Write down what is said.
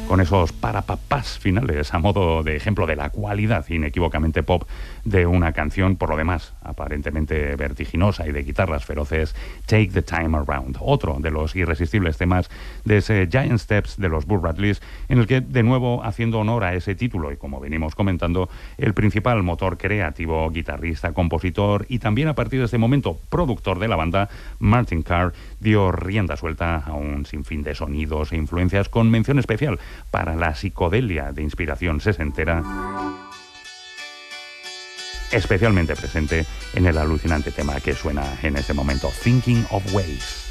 con esos parapapás finales a modo de ejemplo de la cualidad inequívocamente pop de una canción, por lo demás aparentemente vertiginosa y de guitarras feroces, Take the Time Around, otro de los irresistibles temas de ese Giant Steps de los Burr Bradleys, en el que, de nuevo, haciendo honor a ese título y como venimos comentando, el principal motor creativo, guitarrista, compositor y también a partir de este momento productor de la banda, Martin Carr, dio rienda suelta a un sinfín de sonidos e influencias, con mención especial para la psicodelia de inspiración sesentera, especialmente presente en el alucinante tema que suena en este momento, Thinking of Ways.